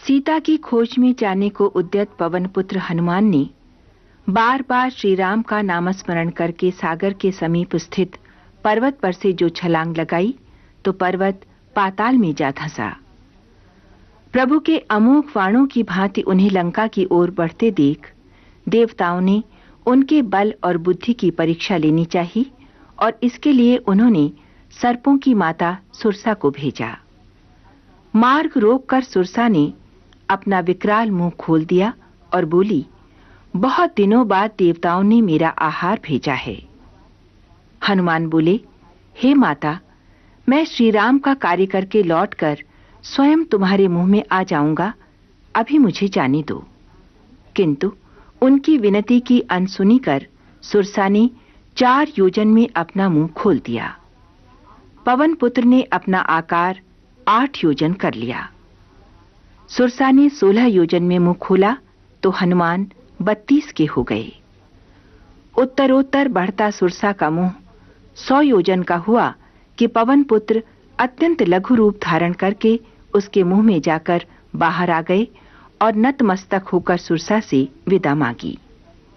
सीता की खोज में जाने को उद्यत पवन पुत्र हनुमान ने बार बार श्री राम का नामस्मरण करके सागर के समीप स्थित पर्वत पर से जो छलांग लगाई तो पर्वत पाताल में जा धंसा। प्रभु के अमोघ बाणों की भांति उन्हें लंका की ओर बढ़ते देख देवताओं ने उनके बल और बुद्धि की परीक्षा लेनी चाहिए और इसके लिए उन्होंने सर्पों की माता सुरसा को भेजा। मार्ग रोककर सुरसा ने अपना विकराल मुंह खोल दिया और बोली, बहुत दिनों बाद देवताओं ने मेरा आहार भेजा है। हनुमान बोले, हे माता, मैं श्री राम का कार्य करके लौटकर स्वयं तुम्हारे मुंह में आ जाऊंगा, अभी मुझे जाने दो। किंतु उनकी विनती की अनसुनी कर सुरसा ने 4 योजन में अपना मुंह खोल दिया। पवन पुत्र ने अपना आकार 8 योजन कर लिया। सुरसा ने 16 योजन में मुंह खोला तो हनुमान 32 के हो गए। उत्तरोत्तर बढ़ता सुरसा का मुंह 100 योजन का हुआ कि पवन पुत्र अत्यंत लघु रूप धारण करके उसके मुंह में जाकर बाहर आ गए और नतमस्तक होकर सुरसा से विदा मांगी।